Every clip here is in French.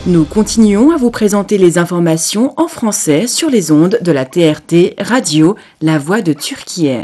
Nous continuons à vous présenter les informations en français sur les ondes de la TRT Radio, La Voix de Turquie.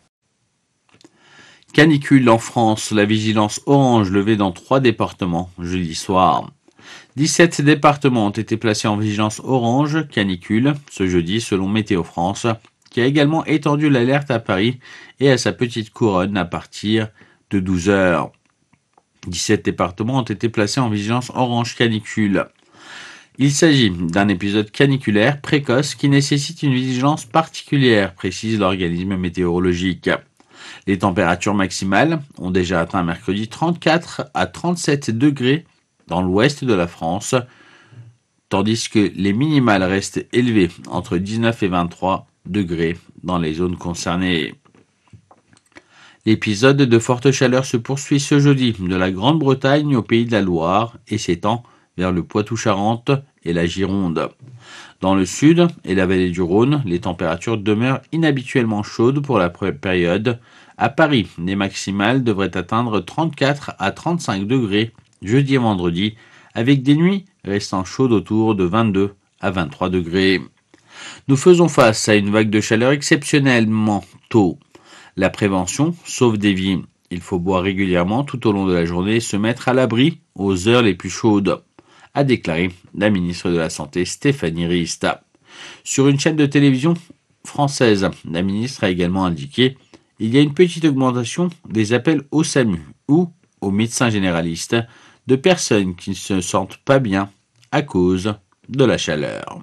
Canicule en France, la vigilance orange levée dans 3 départements jeudi soir. 17 départements ont été placés en vigilance orange canicule ce jeudi selon Météo France, qui a également étendu l'alerte à Paris et à sa petite couronne à partir de 12 heures. 17 départements ont été placés en vigilance orange canicule. Il s'agit d'un épisode caniculaire précoce qui nécessite une vigilance particulière, précise l'organisme météorologique. Les températures maximales ont déjà atteint mercredi 34 à 37 degrés dans l'ouest de la France, tandis que les minimales restent élevées entre 19 et 23 degrés dans les zones concernées. L'épisode de forte chaleur se poursuit ce jeudi de la Grande-Bretagne au Pays de la Loire et s'étend vers le Poitou-Charentes et la Gironde. Dans le sud et la vallée du Rhône, les températures demeurent inhabituellement chaudes pour la période. À Paris, les maximales devraient atteindre 34 à 35 degrés jeudi et vendredi, avec des nuits restant chaudes autour de 22 à 23 degrés. Nous faisons face à une vague de chaleur exceptionnellement tôt. La prévention sauve des vies. Il faut boire régulièrement tout au long de la journée et se mettre à l'abri aux heures les plus chaudes, a déclaré la ministre de la Santé Stéphanie Rist. Sur une chaîne de télévision française, la ministre a également indiqué qu'il y a une petite augmentation des appels au SAMU ou aux médecins généralistes de personnes qui ne se sentent pas bien à cause de la chaleur.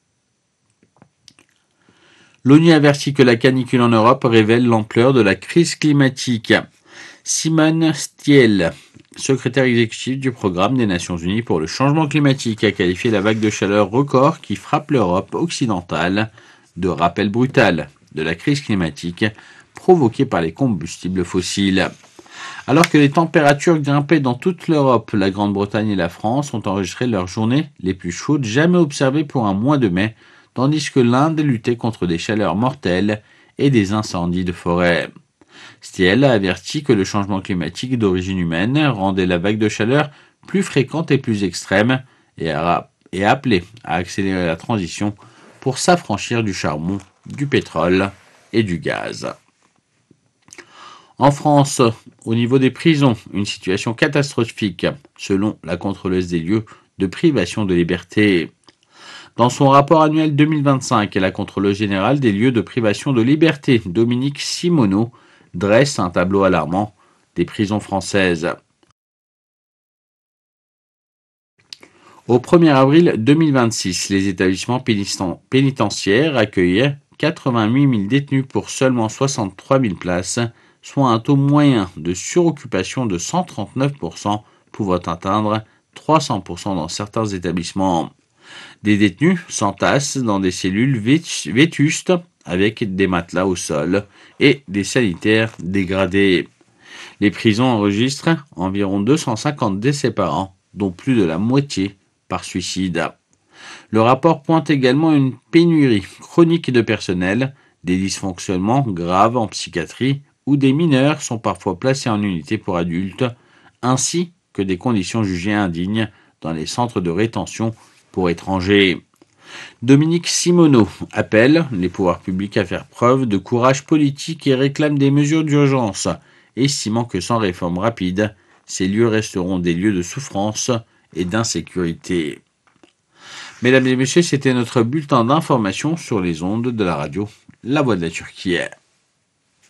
L'ONU avertit que la canicule en Europe révèle l'ampleur de la crise climatique. Simone Stiell, secrétaire exécutif du programme des Nations Unies pour le changement climatique, a qualifié la vague de chaleur record qui frappe l'Europe occidentale de rappel brutal de la crise climatique provoquée par les combustibles fossiles. Alors que les températures grimpaient dans toute l'Europe, la Grande-Bretagne et la France ont enregistré leurs journées les plus chaudes jamais observées pour un mois de mai, tandis que l'Inde luttait contre des chaleurs mortelles et des incendies de forêt. Stiell a averti que le changement climatique d'origine humaine rendait la vague de chaleur plus fréquente et plus extrême et a appelé à accélérer la transition pour s'affranchir du charbon, du pétrole et du gaz. En France, au niveau des prisons, une situation catastrophique selon la contrôleuse des lieux de privation de liberté. Dans son rapport annuel 2025, la contrôleuse générale des lieux de privation de liberté, Dominique Simoneau, dresse un tableau alarmant des prisons françaises. Au 1er avril 2026, les établissements pénitentiaires accueillaient 88 000 détenus pour seulement 63 000 places, soit un taux moyen de suroccupation de 139%, pouvant atteindre 300% dans certains établissements. Des détenus s'entassent dans des cellules vétustes avec des matelas au sol et des sanitaires dégradés. Les prisons enregistrent environ 250 décès par an, dont plus de la moitié par suicide. Le rapport pointe également une pénurie chronique de personnel, des dysfonctionnements graves en psychiatrie où des mineurs sont parfois placés en unité pour adultes, ainsi que des conditions jugées indignes dans les centres de rétention pour étrangers. Dominique Simoneau appelle les pouvoirs publics à faire preuve de courage politique et réclame des mesures d'urgence, estimant que sans réforme rapide, ces lieux resteront des lieux de souffrance et d'insécurité. Mesdames et messieurs, c'était notre bulletin d'information sur les ondes de la radio La Voix de la Turquie.